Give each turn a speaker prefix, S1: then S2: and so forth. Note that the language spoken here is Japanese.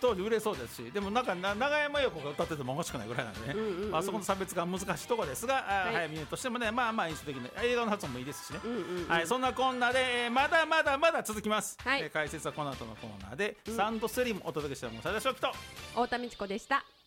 S1: 当時売れそうですし、でもなんか永山陽子が歌っててもおかしくないぐらいなんでね、あそこの差別が難しいところですが、早見優としてもね、まあまあ印象的な映画の発音もいいですしね、はい、そんなこんなで、まだまだ続きます、解説はこの後のコーナーで、サンドスリムお届けしたもの、最初期と
S2: 太田美智子でした。